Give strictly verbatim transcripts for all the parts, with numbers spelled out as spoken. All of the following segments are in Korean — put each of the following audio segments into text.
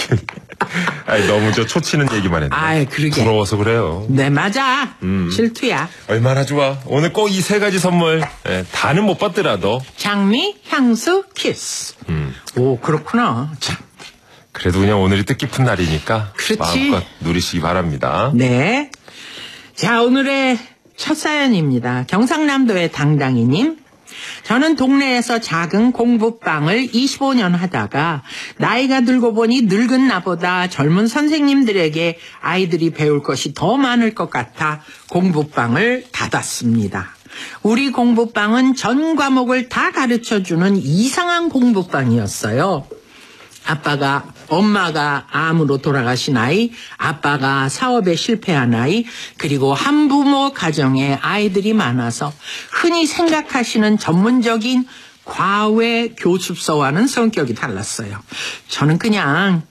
아니, 너무 저 초치는 얘기만 했네. 아이, 그러게. 부러워서 그래요. 네, 맞아. 음. 질투야. 얼마나 좋아. 오늘 꼭 이 세 가지 선물, 예, 다는 못 받더라도. 장미, 향수, 키스. 음. 오, 그렇구나. 참. 그래도 그냥 오늘이 뜻깊은 날이니까. 그렇지. 마음껏 누리시기 바랍니다. 네. 자, 오늘의 첫 사연입니다. 경상남도의 당당이님. 저는 동네에서 작은 공부방을 이십오 년 하다가 나이가 들고 보니 늙은 나보다 젊은 선생님들에게 아이들이 배울 것이 더 많을 것 같아 공부방을 닫았습니다. 우리 공부방은 전 과목을 다 가르쳐주는 이상한 공부방이었어요. 아빠가, 엄마가 암으로 돌아가신 아이, 아빠가 사업에 실패한 아이, 그리고 한부모 가정에 아이들이 많아서 흔히 생각하시는 전문적인 과외 교습서와는 성격이 달랐어요. 저는 그냥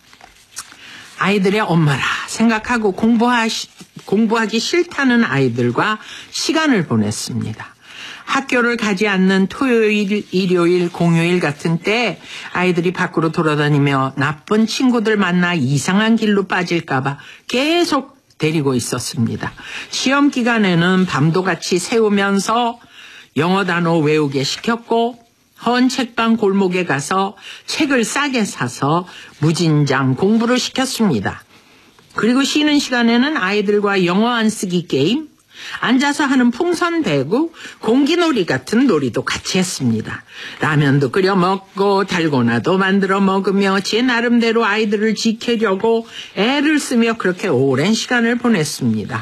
아이들의 엄마라 생각하고 공부하시, 공부하기 싫다는 아이들과 시간을 보냈습니다. 학교를 가지 않는 토요일, 일요일, 공휴일 같은 때 아이들이 밖으로 돌아다니며 나쁜 친구들 만나 이상한 길로 빠질까봐 계속 데리고 있었습니다. 시험 기간에는 밤도 같이 세우면서 영어 단어 외우게 시켰고 헌 책방 골목에 가서 책을 싸게 사서 무진장 공부를 시켰습니다. 그리고 쉬는 시간에는 아이들과 영어 안 쓰기 게임, 앉아서 하는 풍선 배구, 공기놀이 같은 놀이도 같이 했습니다. 라면도 끓여 먹고 달고나도 만들어 먹으며 제 나름대로 아이들을 지키려고 애를 쓰며 그렇게 오랜 시간을 보냈습니다.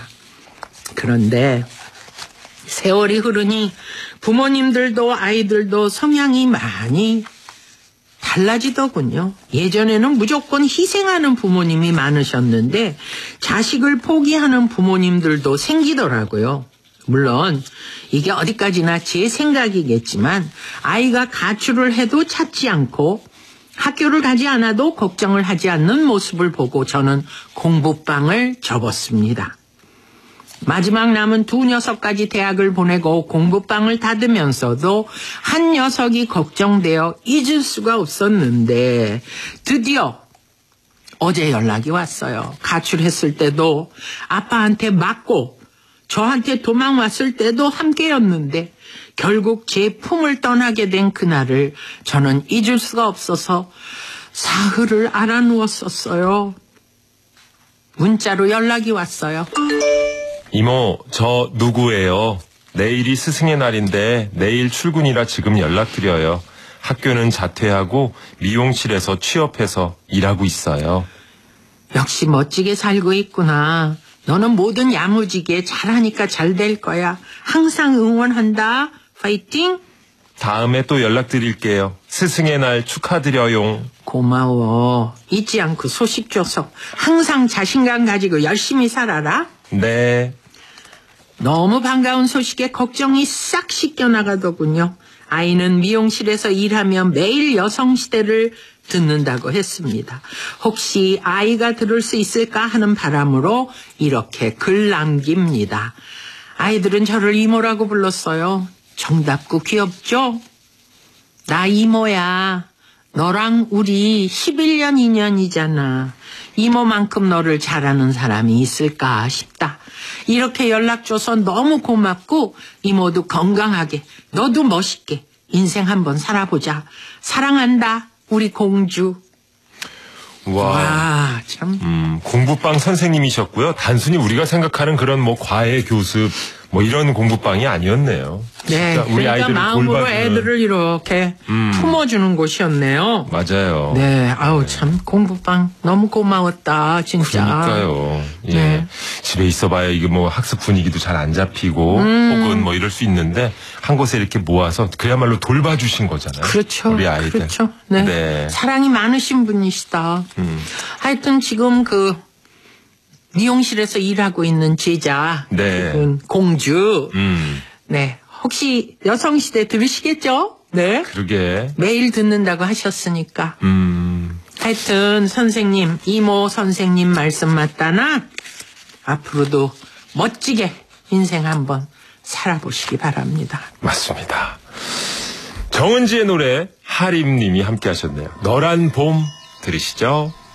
그런데 세월이 흐르니 부모님들도 아이들도 성향이 많이 달라지더군요. 예전에는 무조건 희생하는 부모님이 많으셨는데 자식을 포기하는 부모님들도 생기더라고요. 물론 이게 어디까지나 제 생각이겠지만 아이가 가출을 해도 찾지 않고 학교를 가지 않아도 걱정을 하지 않는 모습을 보고 저는 공부방을 접었습니다. 마지막 남은 두 녀석까지 대학을 보내고 공부방을 닫으면서도 한 녀석이 걱정되어 잊을 수가 없었는데 드디어 어제 연락이 왔어요. 가출했을 때도 아빠한테 맞고 저한테 도망왔을 때도 함께였는데 결국 제 품을 떠나게 된 그날을 저는 잊을 수가 없어서 사흘을 알아누웠었어요. 문자로 연락이 왔어요. 이모, 저 누구예요? 내일이 스승의 날인데 내일 출근이라 지금 연락드려요. 학교는 자퇴하고 미용실에서 취업해서 일하고 있어요. 역시 멋지게 살고 있구나. 너는 뭐든 야무지게 잘하니까 잘 될 거야. 항상 응원한다. 파이팅! 다음에 또 연락드릴게요. 스승의 날 축하드려요. 고마워. 잊지 않고 소식 줘서 항상 자신감 가지고 열심히 살아라. 네. 너무 반가운 소식에 걱정이 싹 씻겨나가더군요. 아이는 미용실에서 일하며 매일 여성시대를 듣는다고 했습니다. 혹시 아이가 들을 수 있을까 하는 바람으로 이렇게 글 남깁니다. 아이들은 저를 이모라고 불렀어요. 정답고 귀엽죠? 나 이모야. 너랑 우리 십일 년 인연이잖아. 이모만큼 너를 잘하는 사람이 있을까 싶다. 이렇게 연락 줘서 너무 고맙고 이모도 건강하게 너도 멋있게 인생 한번 살아보자. 사랑한다 우리 공주. 와, 와 참. 음, 공부방 선생님이셨고요. 단순히 우리가 생각하는 그런 뭐 과외 교습 뭐 이런 공부방이 아니었네요. 네, 진짜 우리 그러니까 아이들을 마음으로 돌봐주는. 애들을 이렇게 음. 품어주는 곳이었네요. 맞아요. 네, 아우 참 공부방 너무 고마웠다 진짜. 그러니까요. 예. 네. 집에 있어봐야 이게 뭐 학습 분위기도 잘 안 잡히고 음. 혹은 뭐 이럴 수 있는데 한 곳에 이렇게 모아서 그야말로 돌봐주신 거잖아요. 그렇죠. 우리 아이들. 그렇죠. 네. 네. 사랑이 많으신 분이시다. 음. 하여튼 지금 그 미용실에서 일하고 있는 제자, 네. 그 공주. 음. 네. 혹시 여성시대 들으시겠죠? 네. 그러게. 매일 듣는다고 하셨으니까. 음. 하여튼 선생님, 이모 선생님 말씀 맞다나 앞으로도 멋지게 인생 한번 살아보시기 바랍니다. 맞습니다. 정은지의 노래 하림님이 함께 하셨네요. 너란 봄 들으시죠?